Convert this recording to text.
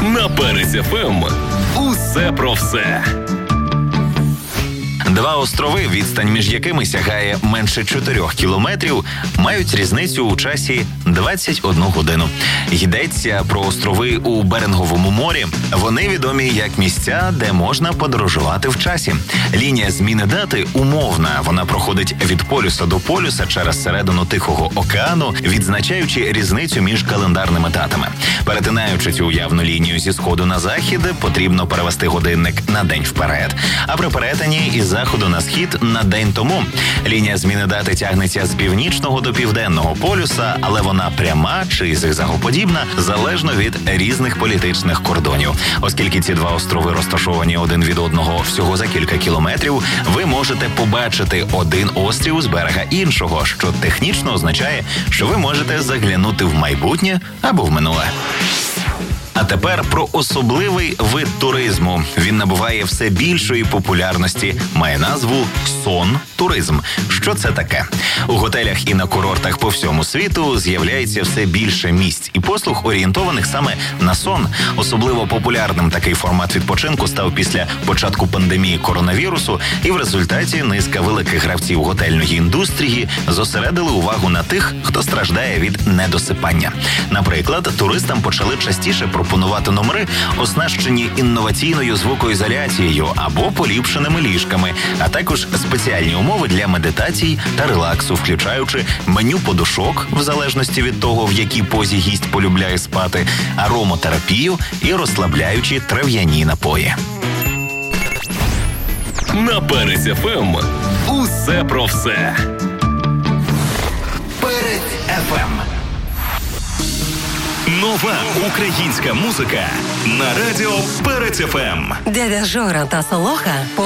На Перець ФМ. Усе про все. Два острови, відстань між якими сягає менше 4 кілометрів, мають різницю у часі 21 годину. Йдеться про острови у Беринговому морі. Вони відомі як місця, де можна подорожувати в часі. Лінія зміни дати умовна. Вона проходить від полюса до полюса через середину Тихого океану, відзначаючи різницю між календарними датами. Перетинаючи цю уявну лінію зі сходу на захід, потрібно перевести годинник на день вперед. А при перетині із заходу на схід на день тому. Лінія зміни дати тягнеться з північного до південного полюса, але вона пряма чи зигзагоподібна, залежно від різних політичних кордонів. Оскільки ці два острови розташовані один від одного всього за кілька кілометрів, ви можете побачити один острів з берега іншого, що технічно означає, що ви можете заглянути в майбутнє або в минуле. А тепер про особливий вид туризму. Він набуває все більшої популярності. Має назву сон-туризм. Що це таке? У готелях і на курортах по всьому світу з'являється все більше місць і послуг, орієнтованих саме на сон. Особливо популярним такий формат відпочинку став після початку пандемії коронавірусу, і в результаті низка великих гравців готельної індустрії зосередили увагу на тих, хто страждає від недосипання. Наприклад, туристам почали частіше пропонувати номери, оснащені інноваційною звукоізоляцією або поліпшеними ліжками, а також спеціальні умови для медитацій та релаксу, включаючи меню подушок, в залежності від того, в якій позі гість полюбляє спати, аромотерапію і розслабляючі трав'яні напої. На Перець ФМ. Усе про все. Перець ФМ. Нова українська музика на радіо Перець ФМ. Дядя Жора та Солоха